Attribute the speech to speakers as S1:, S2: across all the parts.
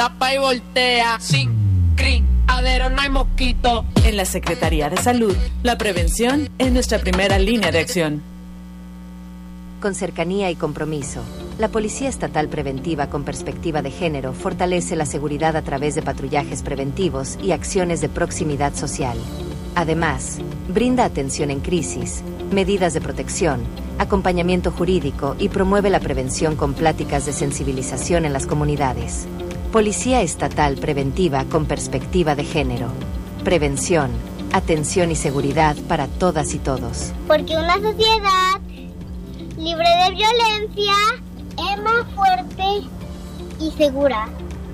S1: tapa y voltea. Sin criadero no hay mosquito.
S2: En la Secretaría de Salud, la prevención es nuestra primera línea de acción.
S3: Con cercanía y compromiso, la Policía Estatal Preventiva con Perspectiva de Género fortalece la seguridad a través de patrullajes preventivos y acciones de proximidad social. Además, brinda atención en crisis, medidas de protección, acompañamiento jurídico y promueve la prevención con pláticas de sensibilización en las comunidades. Policía Estatal Preventiva con Perspectiva de Género. Prevención, atención y seguridad para todas y todos.
S4: Porque una sociedad libre de violencia es más fuerte y segura.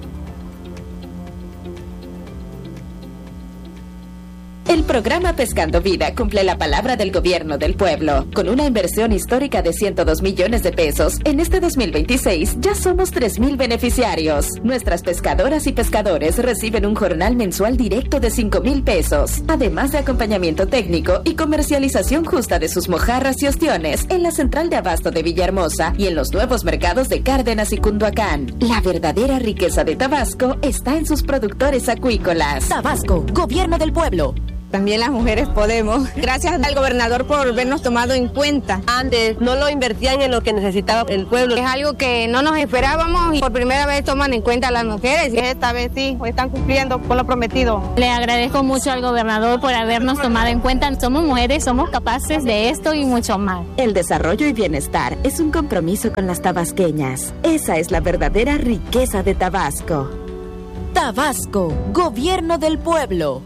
S5: El programa Pescando Vida cumple la palabra del gobierno del pueblo. Con una inversión histórica de 102 millones de pesos, en este 2026 ya somos 3,000 beneficiarios. Nuestras pescadoras y pescadores reciben un jornal mensual directo de 5,000 pesos, además de acompañamiento técnico y comercialización justa de sus mojarras y ostiones en la central de abasto de Villahermosa y en los nuevos mercados de Cárdenas y Cunduacán. La verdadera riqueza de Tabasco está en sus productores acuícolas.
S6: Tabasco, gobierno del pueblo.
S7: También las mujeres podemos. Gracias al gobernador por habernos tomado en cuenta.
S8: Antes no lo invertían en lo que necesitaba el pueblo.
S7: Es algo que no nos esperábamos y por primera vez toman en cuenta a las mujeres. Y esta vez sí, están cumpliendo con lo prometido.
S9: Le agradezco mucho al gobernador por habernos tomado en cuenta. Somos mujeres, somos capaces de esto y mucho más.
S5: El desarrollo y bienestar es un compromiso con las tabasqueñas. Esa es la verdadera riqueza de Tabasco.
S6: Tabasco, gobierno del pueblo.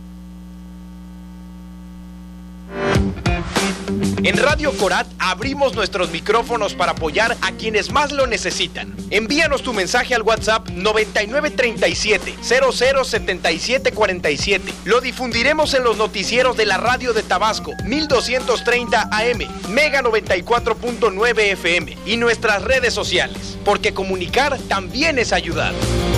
S10: En Radio Corat abrimos nuestros micrófonos para apoyar a quienes más lo necesitan. Envíanos tu mensaje al WhatsApp 9937-007747. Lo difundiremos en los noticieros de la radio de Tabasco, 1230 AM, Mega 94.9 FM y nuestras redes sociales, porque comunicar también es ayudar.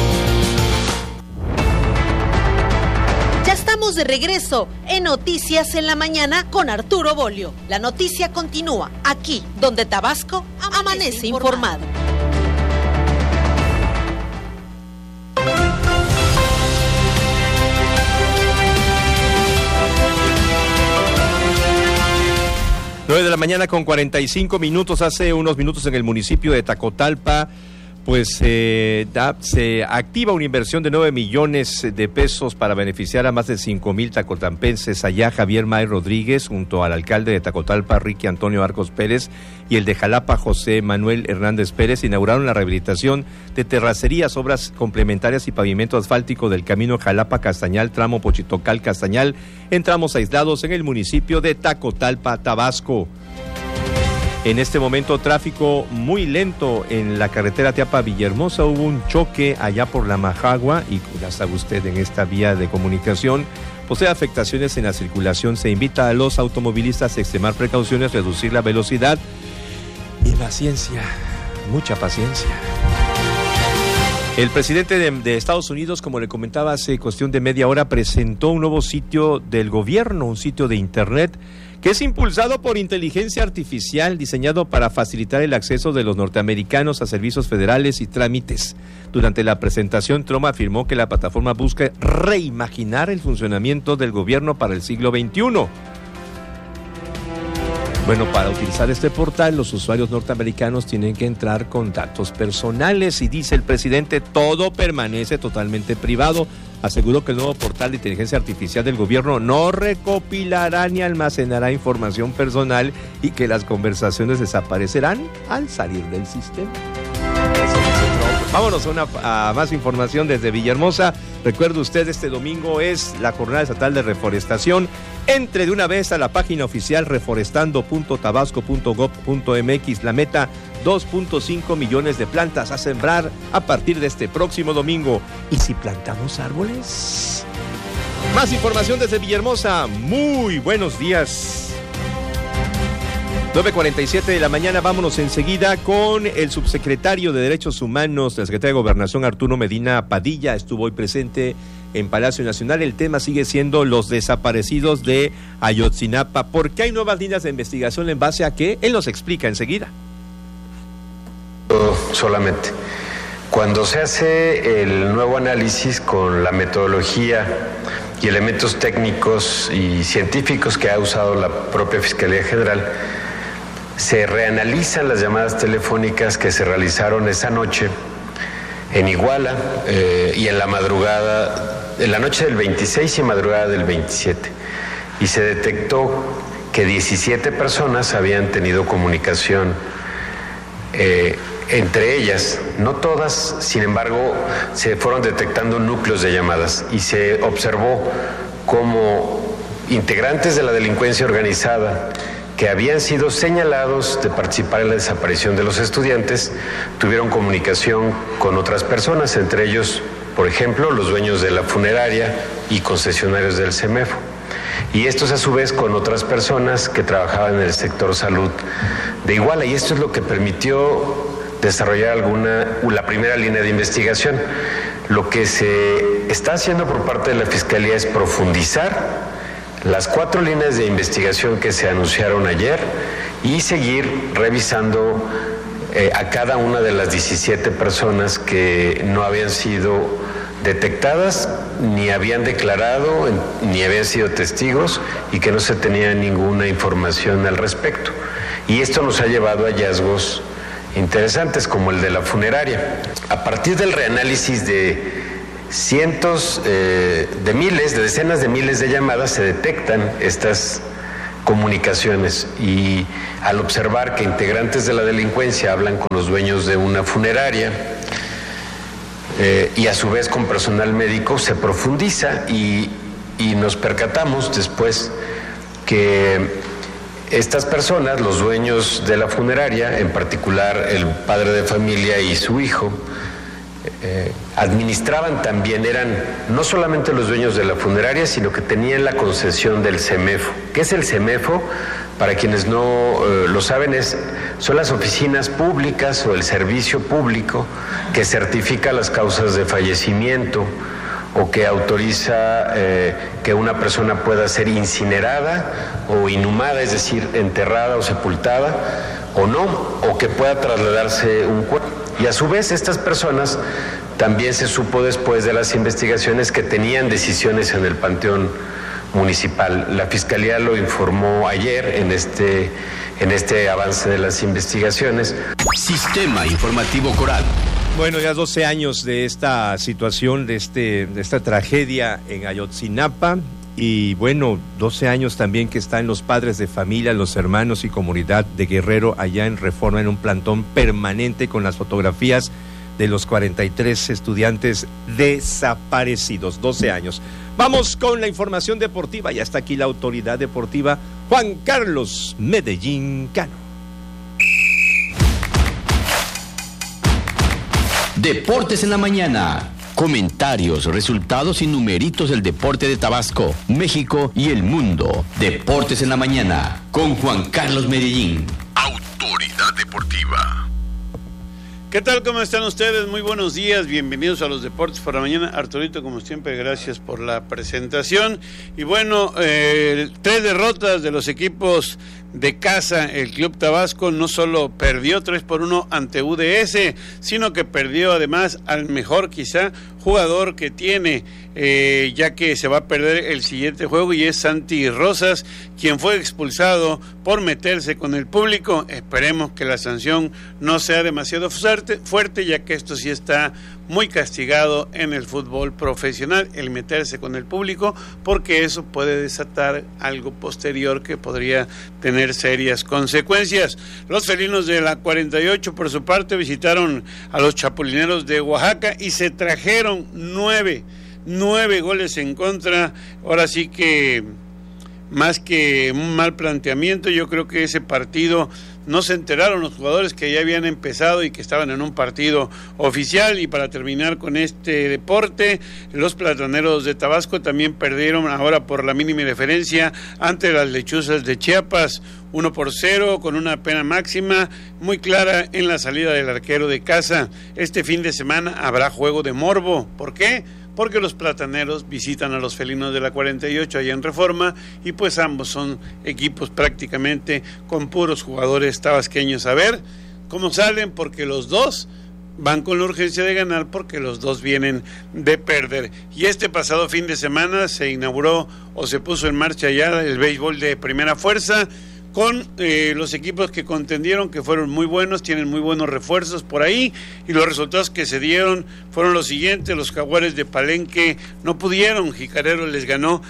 S6: Ya estamos de regreso en Noticias en la Mañana con Arturo Bolio. La noticia continúa aquí, donde Tabasco amanece informado.
S11: Nueve de la mañana con 45 minutos. Hace unos minutos en el municipio de Tacotalpa, pues se activa una inversión de 9 millones de pesos para beneficiar a más de 5,000 tacotampenses. Allá Javier May Rodríguez, junto al alcalde de Tacotalpa, Ricky Antonio Arcos Pérez, y el de Jalapa, José Manuel Hernández Pérez, inauguraron la rehabilitación de terracerías, obras complementarias y pavimento asfáltico del camino Jalapa-Castañal, tramo Pochitocal-Castañal, en tramos aislados en el municipio de Tacotalpa, Tabasco. En este momento, tráfico muy lento en la carretera Teapa-Villahermosa. Hubo un choque allá por la Majagua y ya sabe usted, en esta vía de comunicación posee afectaciones en la circulación. Se invita a los automovilistas a extremar precauciones, reducir la velocidad y paciencia, mucha paciencia. El presidente de Estados Unidos, como le comentaba hace cuestión de media hora, presentó un nuevo sitio del gobierno, un sitio de internet que es impulsado por inteligencia artificial, diseñado para facilitar el acceso de los norteamericanos a servicios federales y trámites. Durante la presentación, Trump afirmó que la plataforma busca reimaginar el funcionamiento del gobierno para el siglo XXI. Bueno, para utilizar este portal, los usuarios norteamericanos tienen que entrar con datos personales y dice el presidente, todo permanece totalmente privado. Aseguró que el nuevo portal de inteligencia artificial del gobierno no recopilará ni almacenará información personal y que las conversaciones desaparecerán al salir del sistema. Vámonos a más información desde Villahermosa. Recuerde usted, este domingo es la Jornada Estatal de Reforestación. Entre de una vez a la página oficial reforestando.tabasco.gov.mx. La meta, 2.5 millones de plantas a sembrar a partir de este próximo domingo. ¿Y si plantamos árboles? Más información desde Villahermosa. Muy buenos días. 9:47 de la mañana, vámonos enseguida con el subsecretario de Derechos Humanos de la Secretaría de Gobernación, Arturo Medina Padilla. Estuvo hoy presente en Palacio Nacional. El tema sigue siendo los desaparecidos de Ayotzinapa. ¿Por qué hay nuevas líneas de investigación? ¿En base a qué? Él nos explica enseguida.
S12: Solamente Cuando se hace el nuevo análisis con la metodología y elementos técnicos y científicos que ha usado la propia Fiscalía General, se reanalizan las llamadas telefónicas que se realizaron esa noche en Iguala y en la madrugada, en la noche del 26 y madrugada del 27. Y se detectó que 17 personas habían tenido comunicación entre ellas, no todas, sin embargo, se fueron detectando núcleos de llamadas y se observó como integrantes de la delincuencia organizada que habían sido señalados de participar en la desaparición de los estudiantes, tuvieron comunicación con otras personas, entre ellos, por ejemplo, los dueños de la funeraria y concesionarios del CEMEFO. Y estos a su vez con otras personas que trabajaban en el sector salud de Iguala, y esto es lo que permitió desarrollar la primera línea de investigación. Lo que se está haciendo por parte de la Fiscalía es profundizar las 4 líneas de investigación que se anunciaron ayer y seguir revisando a cada una de las 17 personas que no habían sido detectadas, ni habían declarado, ni habían sido testigos y que no se tenía ninguna información al respecto. Y esto nos ha llevado a hallazgos interesantes como el de la funeraria. A partir del reanálisis de cientos de miles, de decenas de miles de llamadas, se detectan estas comunicaciones, y al observar que integrantes de la delincuencia hablan con los dueños de una funeraria y a su vez con personal médico, se profundiza y nos percatamos después que estas personas, los dueños de la funeraria, en particular el padre de familia y su hijo, administraban también, eran no solamente los dueños de la funeraria, sino que tenían la concesión del CEMEFO. ¿Qué es el CEMEFO? Para quienes no lo saben, son las oficinas públicas o el servicio público que certifica las causas de fallecimiento o que autoriza que una persona pueda ser incinerada o inhumada, es decir, enterrada o sepultada, o no, o que pueda trasladarse un cuerpo. Y a su vez estas personas también se supo después de las investigaciones que tenían decisiones en el panteón municipal. La Fiscalía lo informó ayer en este avance de las investigaciones.
S13: Sistema Informativo Coral.
S11: Bueno, ya 12 años de esta situación, de esta tragedia en Ayotzinapa, y bueno, 12 años también que están los padres de familia, los hermanos y comunidad de Guerrero allá en Reforma, en un plantón permanente con las fotografías de los 43 estudiantes desaparecidos. 12 años. Vamos con la información deportiva. Ya está aquí la autoridad deportiva, Juan Carlos Medellín Cano.
S13: Deportes en la mañana. Comentarios, resultados y numeritos del deporte de Tabasco, México y el mundo. Deportes en la mañana con Juan Carlos Medellín.
S14: Autoridad deportiva. ¿Qué tal? ¿Cómo están ustedes? Muy buenos días, bienvenidos a los Deportes por la Mañana. Arturito, como siempre, gracias por la presentación. Y bueno, 3 derrotas de los equipos de casa. El Club Tabasco no solo perdió 3-1 ante UDS, sino que perdió además al mejor quizá jugador que tiene, ya que se va a perder el siguiente juego, y es Santi Rosas, quien fue expulsado por meterse con el público. Esperemos que la sanción no sea demasiado fuerte, ya que esto sí está muy castigado en el fútbol profesional, el meterse con el público, porque eso puede desatar algo posterior que podría tener serias consecuencias. Los felinos de la 48, por su parte, visitaron a los chapulineros de Oaxaca y se trajeron 9 goles en contra. Ahora sí que, más que un mal planteamiento, yo creo que ese partido no se enteraron los jugadores que ya habían empezado y que estaban en un partido oficial. Y para terminar con este deporte, los plataneros de Tabasco también perdieron ahora por la mínima diferencia ante las lechuzas de Chiapas, 1-0, con una pena máxima muy clara en la salida del arquero de casa. Este fin de semana habrá juego de morbo. ¿Por qué? Porque los plataneros visitan a los felinos de la 48 allá en Reforma, y pues ambos son equipos prácticamente con puros jugadores tabasqueños. A ver cómo salen, porque los dos van con la urgencia de ganar porque los dos vienen de perder. Y este pasado fin de semana se inauguró o se puso en marcha ya el béisbol de primera fuerza con los equipos que contendieron, que fueron muy buenos, tienen muy buenos refuerzos por ahí, y los resultados que se dieron fueron los siguientes. Los Jaguares de Palenque no pudieron, Jicareros les ganó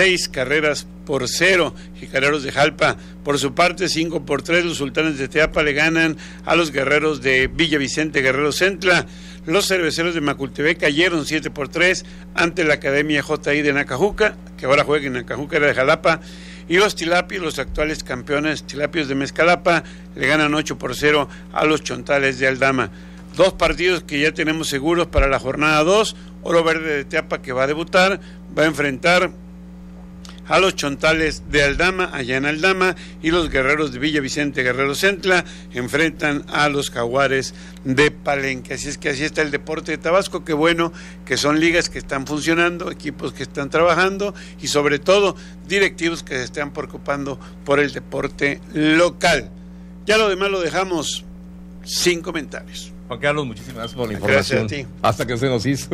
S14: 6-0. Jicareros de Jalpa, por su parte, 5-3, los Sultanes de Teapa le ganan a los Guerreros de Villavicencio, Guerreros Centla. Los Cerveceros de Macultepec cayeron 7-3 ante la Academia JI de Nacajuca, que ahora juega en Nacajuca, era de Jalapa. Y los Tilapios, los actuales campeones Tilapios de Mezcalapa, le ganan 8-0 a los Chontales de Aldama. 2 partidos que ya tenemos seguros para la jornada 2. Oro Verde de Teapa, que va a debutar, va a enfrentar a los Chontales de Aldama, allá en Aldama, y los Guerreros de Villavicencio, Guerreros Centla, enfrentan a los Jaguares de Palenque. Así es que así está el deporte de Tabasco. Qué bueno que son ligas que están funcionando, equipos que están trabajando y sobre todo directivos que se están preocupando por el deporte local. Ya lo demás lo dejamos sin comentarios.
S11: Juan Carlos, muchísimas gracias por la información.
S14: Gracias a ti.
S11: Hasta que se nos hizo.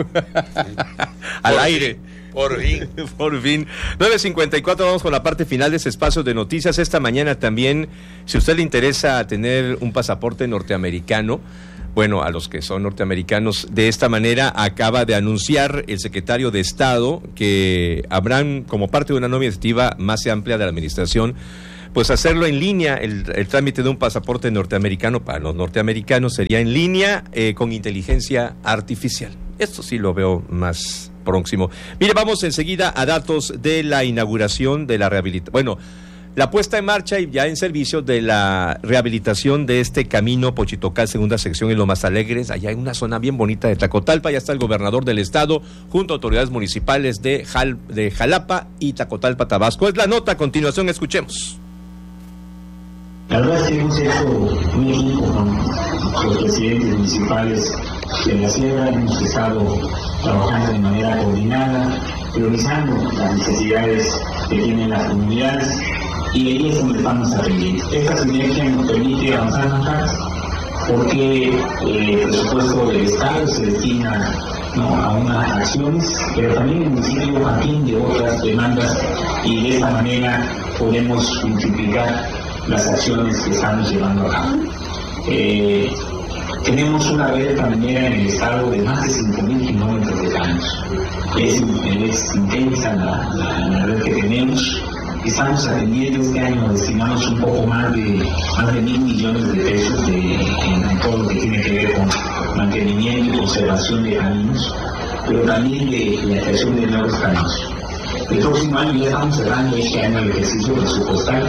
S11: Al aire.
S14: Por fin.
S11: Por fin. 9:54, vamos con la parte final de este espacio de noticias. Esta mañana también, si a usted le interesa tener un pasaporte norteamericano, bueno, a los que son norteamericanos, de esta manera acaba de anunciar el secretario de Estado que habrán, como parte de una nueva iniciativa más amplia de la administración, pues hacerlo en línea. El trámite de un pasaporte norteamericano para los norteamericanos sería en línea con inteligencia artificial. Esto sí lo veo más próximo. Mire, vamos enseguida a datos de la inauguración de la rehabilitación. Bueno, la puesta en marcha y ya en servicio de la rehabilitación de este camino Pochitocal, segunda sección en Lomas Alegres, allá en una zona bien bonita de Tacotalpa. Ya está el gobernador del estado junto a autoridades municipales de Jalapa y Tacotalpa, Tabasco. Es la nota, a continuación escuchemos.
S15: La verdad es que hemos hecho un equipo con los presidentes municipales de la Sierra, hemos estado trabajando de manera coordinada, priorizando las necesidades que tienen las comunidades y ahí es donde estamos atendiendo. Esta sinergia nos permite avanzar más porque el presupuesto del Estado se destina a unas acciones, pero también el municipio atiende otras demandas y de esta manera podemos multiplicar las acciones que estamos llevando a cabo. Tenemos una red caminera en el estado de más de 5.000 kilómetros de caños. Es intensa la red que tenemos. Estamos atendiendo este año, destinamos un poco más de 1.000 millones de pesos en todo lo que tiene que ver con mantenimiento y conservación de caminos, pero también de la creación de nuevos caminos. El próximo año ya estamos cerrando este año el ejercicio presupuestal.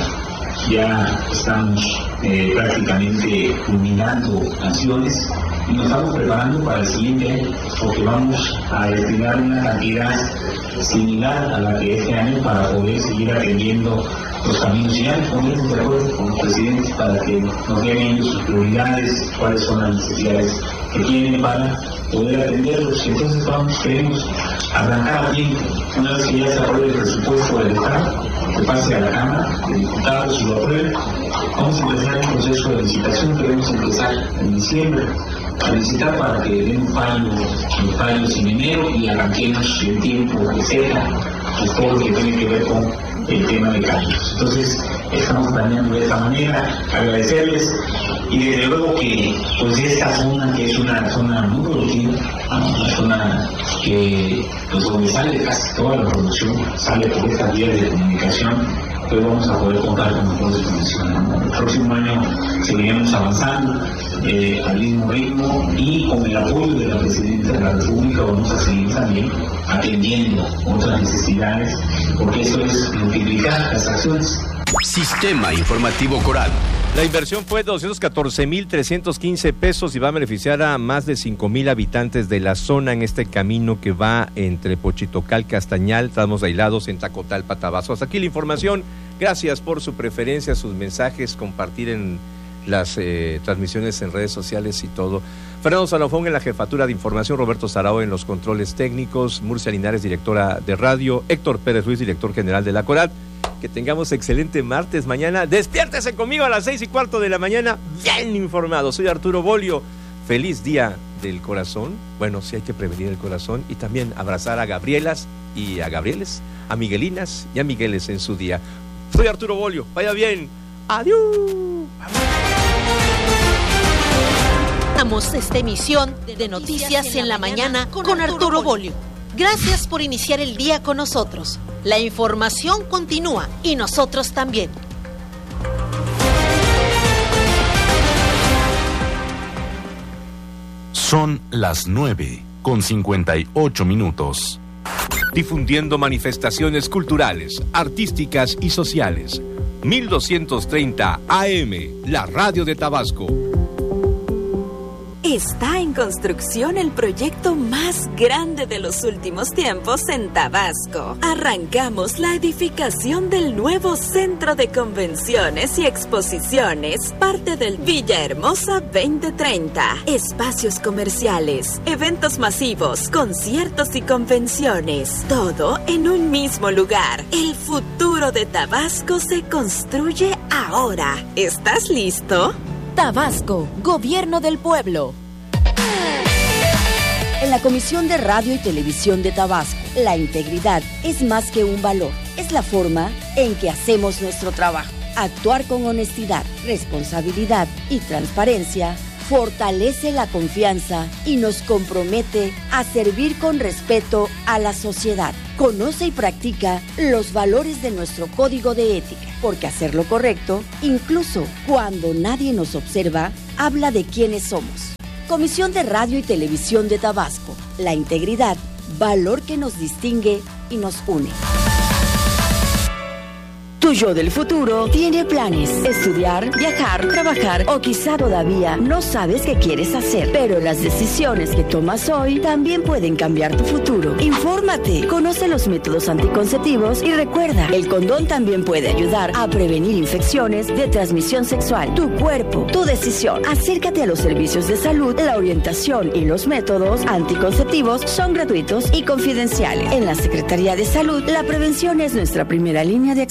S15: Ya estamos prácticamente culminando acciones y nos estamos preparando para el siguiente año, porque vamos a destinar una cantidad similar a la que este año para poder seguir atendiendo los caminos. Y ya nos ponemos de acuerdo con los presidentes para que nos den ellos sus prioridades, cuáles son las necesidades que tienen para poder atenderlos. Entonces queremos arrancar a tiempo. Una vez que ya se apruebe el presupuesto del Estado, que pase a la Cámara de Diputados y lo apruebe, vamos a empezar el proceso de licitación. Queremos empezar en diciembre a licitar para que den un fallo en enero y arranquemos el tiempo que sea, pues todo lo que tiene que ver con el tema de cambios. Entonces estamos planeando de esta manera, agradecerles y desde luego que pues esta zona, que es una zona muy productiva, una zona que pues donde sale casi toda la producción, sale por estas vías de comunicación, pues vamos a poder contar con mejores condiciones. El próximo año seguiremos avanzando al mismo ritmo y con el apoyo de la Presidenta de la República vamos a seguir también atendiendo otras necesidades, porque eso es multiplicar las acciones.
S13: Sistema Informativo Coral.
S11: La inversión fue de 214,315 pesos y va a beneficiar a más de 5,000 habitantes de la zona en este camino que va entre Pochitocal, Castañal, tramos aislados en Tacotalpa, Tabasco. Hasta aquí la información. Gracias por su preferencia, sus mensajes, compartir en las transmisiones en redes sociales y todo. Fernando Salofón en la jefatura de información, Roberto Sarao en los controles técnicos, Murcia Linares, directora de radio, Héctor Pérez Ruiz, director general de la CORAD. Que tengamos excelente martes mañana. Despiértese conmigo a las 6:15 de la mañana, bien informado. Soy Arturo Bolio. Feliz día del corazón. Bueno, sí hay que prevenir el corazón y también abrazar a Gabrielas y a Gabrieles, a Miguelinas y a Migueles en su día. Soy Arturo Bolio, vaya bien, adiós.
S6: Damos esta emisión de Noticias en la Mañana con Arturo Bolio. Gracias por iniciar el día con nosotros. La información continúa y nosotros también.
S16: Son las 9:58.
S11: Difundiendo manifestaciones culturales, artísticas y sociales. 1230 AM, la radio de Tabasco.
S5: Está en construcción el proyecto más grande de los últimos tiempos en Tabasco. Arrancamos la edificación del nuevo Centro de Convenciones y Exposiciones, parte del Villahermosa 2030. Espacios comerciales, eventos masivos, conciertos y convenciones. Todo en un mismo lugar. El futuro de Tabasco se construye ahora. ¿Estás listo?
S17: Tabasco, Gobierno del Pueblo. En la Comisión de Radio y Televisión de Tabasco, la integridad es más que un valor, es la forma en que hacemos nuestro trabajo. Actuar con honestidad, responsabilidad y transparencia fortalece la confianza y nos compromete a servir con respeto a la sociedad. Conoce y practica los valores de nuestro código de ética, porque hacer lo correcto, incluso cuando nadie nos observa, habla de quiénes somos. Comisión de Radio y Televisión de Tabasco. La integridad, valor que nos distingue y nos une. Tu yo del futuro tiene planes: estudiar, viajar, trabajar o quizá todavía no sabes qué quieres hacer, pero las decisiones que tomas hoy también pueden cambiar tu futuro. Infórmate, conoce los métodos anticonceptivos y recuerda, el condón también puede ayudar a prevenir infecciones de transmisión sexual. Tu cuerpo, tu decisión. Acércate a los servicios de salud. La orientación y los métodos anticonceptivos son gratuitos y confidenciales. En la Secretaría de Salud, la prevención es nuestra primera línea de acción.